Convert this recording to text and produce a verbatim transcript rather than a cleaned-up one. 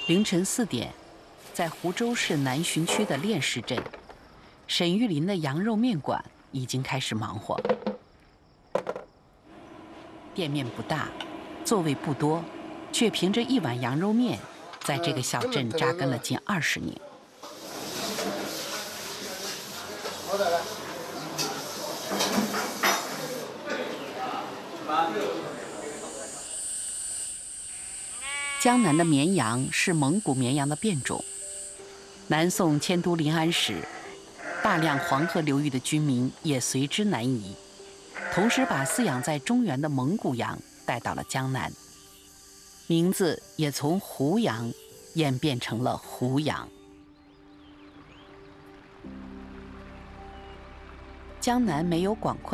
凌晨四点，在湖州市南浔区的练石镇，沈玉林的羊肉面馆已经开始忙活。店面不大，座位不多，却凭着一碗羊肉面，在这个小镇扎根了近二十年。好的，来。江南的绵羊是蒙古绵羊的变种。南宋迁都临安时，大量黄河流域的居民也随之南移，同时把饲养在中原的蒙古羊带到了江南，名字也从胡羊演变成了胡羊。江南没有广阔